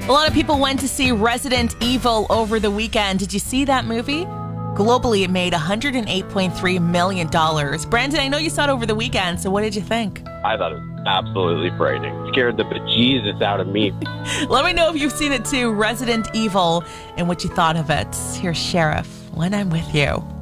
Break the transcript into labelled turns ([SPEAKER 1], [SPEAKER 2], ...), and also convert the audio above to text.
[SPEAKER 1] A lot of people went to see Resident Evil over the weekend. Did you see that movie? Globally, it made $108.3 million. Brandon, I know you saw it over the weekend, so what did you think?
[SPEAKER 2] I thought it was absolutely frightening. Scared the bejesus out of me.
[SPEAKER 1] Let me know if you've seen it too, Resident Evil, and what you thought of it. Here's Sheriff, When I'm With You.